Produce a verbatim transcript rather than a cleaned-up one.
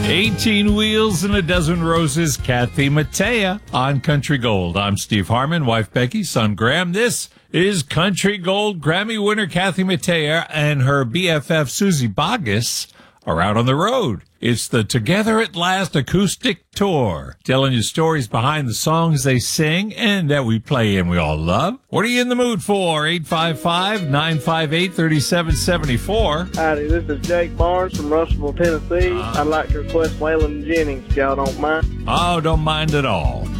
eighteen wheels and a dozen roses, Kathy Mattea on Country Gold. I'm Steve Harmon, wife Becky, son Graham. This is Country Gold. Grammy winner Kathy Mattea and her B F F Susie Boggess are out on the road. It's the Together at Last acoustic tour, telling you stories behind the songs they sing and that we play and we all love. What are you in the mood for? eight five five, nine five eight, three seven seven four. Howdy, this is Jake Barnes from Russellville, Tennessee. Uh, I'd like to request Waylon Jennings, if y'all don't mind. Oh, don't mind at all.